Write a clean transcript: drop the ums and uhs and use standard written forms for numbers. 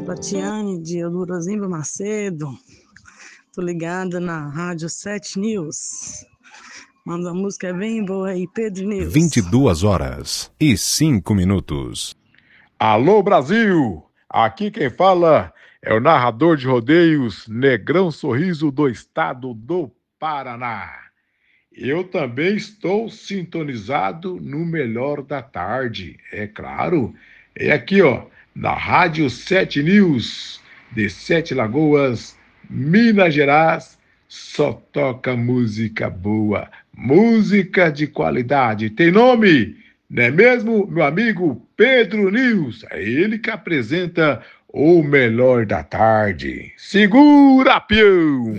Tatiane de Eldorozimba Macedo. Tô ligada na Rádio 7 News. Manda a música é bem boa aí, Pedro News. 22h05. Alô, Brasil! Aqui quem fala é o narrador de rodeios Negrão Sorriso do estado do Paraná. Eu também estou sintonizado no Melhor da Tarde, é claro. É aqui, ó, na Rádio 7 News, de Sete Lagoas, Minas Gerais, só toca música boa, música de qualidade. Tem nome, não é mesmo, meu amigo Pedro News? É ele que apresenta o Melhor da Tarde. Segura, pião!